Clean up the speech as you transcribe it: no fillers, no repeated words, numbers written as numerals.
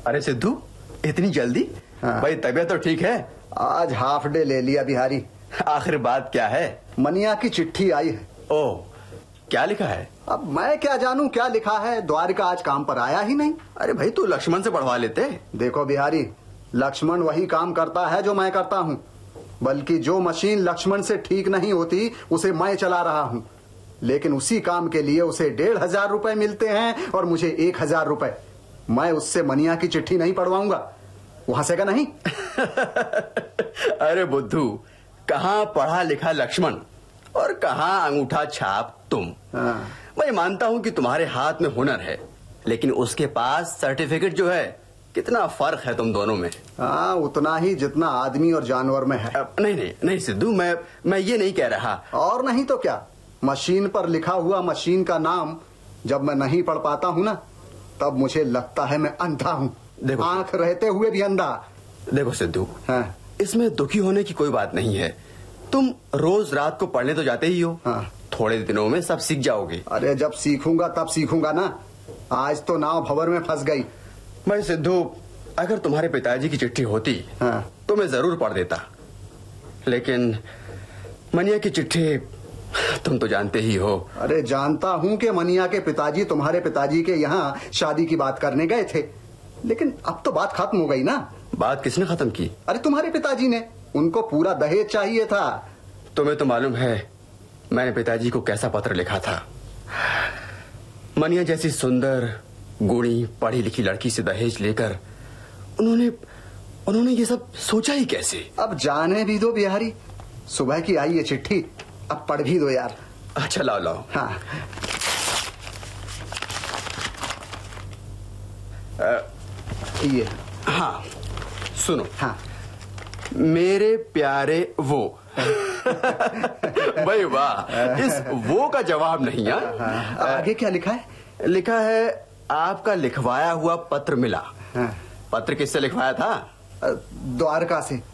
अरे सिद्धू, इतनी जल्दी? हाँ। भाई तबीयत तो ठीक है? आज हाफ डे ले लिया बिहारी। आखिर बात क्या है? मनिया की चिट्ठी आई है। ओह, क्या लिखा है? अब मैं क्या जानूं क्या लिखा है, द्वारिका आज काम पर आया ही नहीं। अरे भाई तू लक्ष्मण से पढ़वा लेते। देखो बिहारी, लक्ष्मण वही काम करता है जो मैं करता हूँ, बल्कि जो मशीन लक्ष्मण से ठीक नहीं होती उसे मैं चला रहा हूँ। लेकिन उसी काम के लिए उसे 1500 रुपए मिलते हैं और मुझे 1000 रुपए। मैं उससे मनिया की चिट्ठी नहीं पढ़वाऊंगा, वहां से का नहीं। अरे बुद्धू, कहाँ पढ़ा लिखा लक्ष्मण और कहाँ अंगूठा छाप तुम। मैं मानता हूँ कि तुम्हारे हाथ में हुनर है, लेकिन उसके पास सर्टिफिकेट जो है, कितना फर्क है तुम दोनों में। हाँ, उतना ही जितना आदमी और जानवर में है। नहीं नहीं नहीं सिद्धू, मैं ये नहीं कह रहा। और नहीं तो क्या, मशीन पर लिखा हुआ मशीन का नाम जब मैं नहीं पढ़ पाता हूँ ना, तब मुझे लगता है मैं अंधा हूँ। देखो, आंख रहते हुए भी अंधा। देखो सिद्धू, हाँ। इसमें दुखी होने की कोई बात नहीं है। तुम रोज रात को पढ़ने तो जाते ही हो। हाँ। थोड़े दिनों में सब सीख जाओगे। अरे जब सीखूंगा तब सीखूंगा ना, आज तो नाव भंवर में फंस गई। मैं सिद्धू, अगर तुम्हारे पिताजी की चिट्ठी होती हाँ। तो मैं जरूर पढ़ देता, लेकिन मनिया की चिट्ठी तुम तो जानते ही हो। अरे जानता हूँ कि मनिया के पिताजी तुम्हारे पिताजी के यहाँ शादी की बात करने गए थे, लेकिन अब तो बात खत्म हो गई ना। बात किसने खत्म की? अरे तुम्हारे पिताजी ने, उनको पूरा दहेज चाहिए था। तुम्हें तो मालूम है मैंने पिताजी को कैसा पत्र लिखा था। मनिया जैसी सुंदर, गुणी, पढ़ी लिखी लड़की से दहेज लेकर उन्होंने ये सब सोचा ही कैसे? अब जाने भी दो बिहारी, सुबह की आई ये चिट्ठी, अब पढ़ भी दो यार। अच्छा लाओ लाओ। हाँ। ये। हाँ सुनो। हाँ। मेरे प्यारे वो। भाई वाह, इस वो का जवाब नहीं है। आगे क्या लिखा है? लिखा है आपका लिखवाया हुआ पत्र मिला। हाँ। पत्र किससे लिखवाया था? द्वारका से।